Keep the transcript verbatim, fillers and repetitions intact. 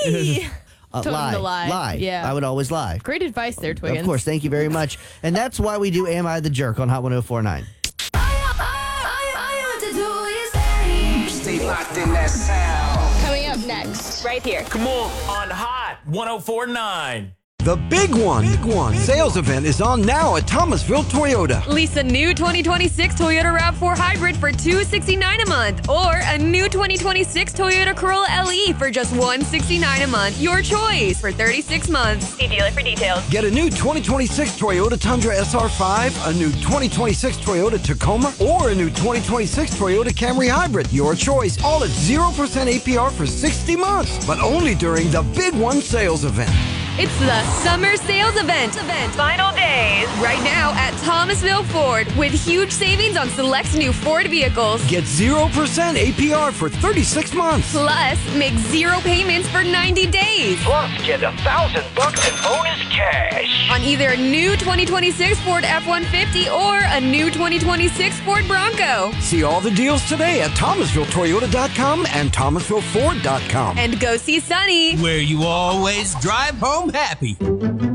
lie. Uh, Told him lie. to lie. Lie. Yeah. I would always lie. Great advice there, Twiggins. Of course. Thank you very much. And that's why we do Am I the Jerk on Hot one oh four point nine. Stay locked in that sound. Coming up next, right here. Come on, on Hot one oh four point nine. The big one, big one sales event is on now at Thomasville Toyota. Lease a new twenty twenty-six Toyota RAV four Hybrid for two hundred sixty-nine dollars a month, or a new twenty twenty-six Toyota Corolla L E for just one hundred sixty-nine dollars a month. Your choice for thirty-six months. See dealer for details. Get a new twenty twenty-six Toyota Tundra S R five, a new twenty twenty-six Toyota Tacoma, or a new twenty twenty-six Toyota Camry Hybrid. Your choice, all at zero percent A P R for sixty months, but only during the big one sales event. It's the summer sales event. Event final days. Right now at Thomasville Ford with huge savings on select new Ford vehicles. Get zero percent A P R for thirty-six months. Plus, make zero payments for ninety days. Plus, get a thousand bucks in bonus cash on either a new twenty twenty-six Ford F one fifty or a new twenty twenty-six Ford Bronco. See all the deals today at Thomasville Toyota dot com and Thomasville Ford dot com. And go see Sunny, where you always drive home happy.